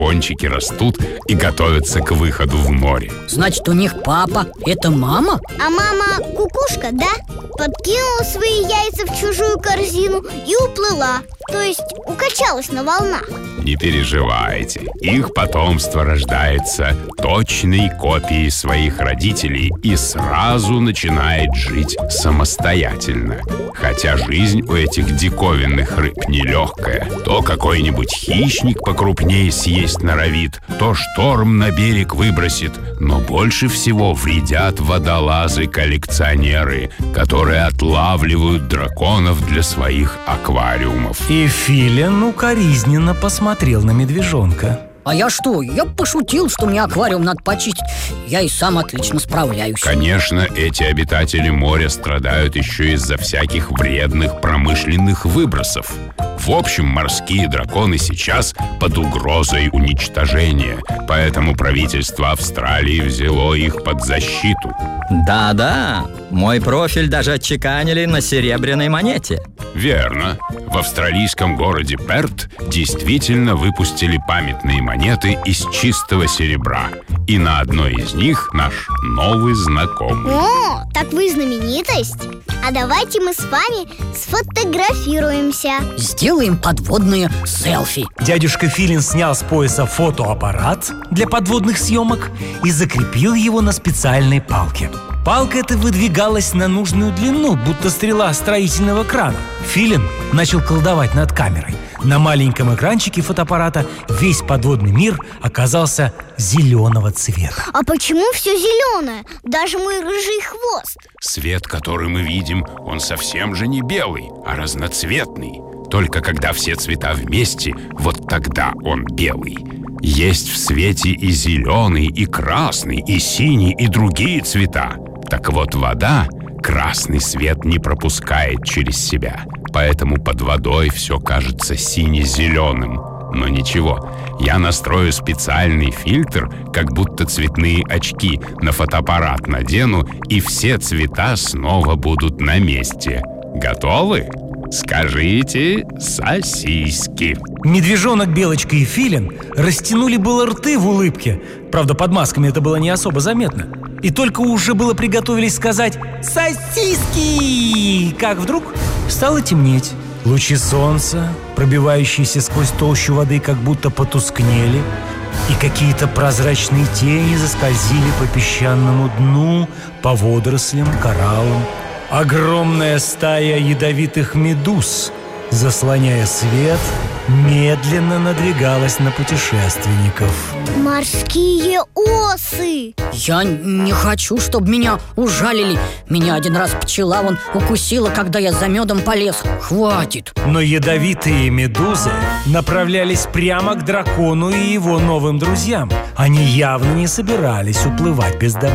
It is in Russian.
пончики растут и готовятся к выходу в море. Значит, у них папа – это мама? А мама кукушка, да? Подкинула свои яйца в чужую корзину и уплыла. То есть укачалась на волнах. Не переживайте, их потомство рождается точной копией своих родителей и сразу начинает жить самостоятельно. Хотя жизнь у этих диковинных рыб нелегкая. То какой-нибудь хищник покрупнее съесть норовит, то шторм на берег выбросит. Но больше всего вредят водолазы-коллекционеры, которые отлавливают драконов для своих аквариумов. И Филин укоризненно посмотрел на медвежонка. А я что? Я пошутил, что мне аквариум надо почистить. Я и сам отлично справляюсь. Конечно, эти обитатели моря страдают еще из-за всяких вредных промышленных выбросов. В общем, морские драконы сейчас под угрозой уничтожения. Поэтому правительство Австралии взяло их под защиту. Да-да, мой профиль даже отчеканили на серебряной монете. Верно. В австралийском городе Перт действительно выпустили памятные монеты из чистого серебра. И на одной из них наш новый знакомый. О, так вы знаменитость. А давайте мы с вами сфотографируемся. Сделаем подводные селфи. Дядюшка Филин снял с пояса фотоаппарат для подводных съемок и закрепил его на специальной палке. Палка эта выдвигалась на нужную длину, будто стрела строительного крана. Филин начал колдовать над камерой. На маленьком экранчике фотоаппарата весь подводный мир оказался зеленого цвета. А почему все зеленое? Даже мой рыжий хвост. Свет, который мы видим, он совсем же не белый, а разноцветный. Только когда все цвета вместе, вот тогда он белый. Есть в свете и зеленый, и красный, и синий, и другие цвета. Так вот, вода красный свет не пропускает через себя. Поэтому под водой все кажется сине-зеленым. Но ничего, я настрою специальный фильтр, как будто цветные очки, на фотоаппарат надену, и все цвета снова будут на месте. Готовы? Скажите «сосиски». Медвежонок, Белочка и Филин растянули было рты в улыбке. Правда, под масками это было не особо заметно. И только уже было приготовились сказать «сосиски», как вдруг стало темнеть. Лучи солнца, пробивающиеся сквозь толщу воды, как будто потускнели, и какие-то прозрачные тени заскользили по песчаному дну, по водорослям, кораллам. Огромная стая ядовитых медуз, заслоняя свет, медленно надвигалась на путешественников. Морские осы! Я не хочу, чтобы меня ужалили. Меня один раз пчела вон укусила, когда я за медом полез. Хватит! Но ядовитые медузы направлялись прямо к дракону и его новым друзьям. Они явно не собирались уплывать без добычи.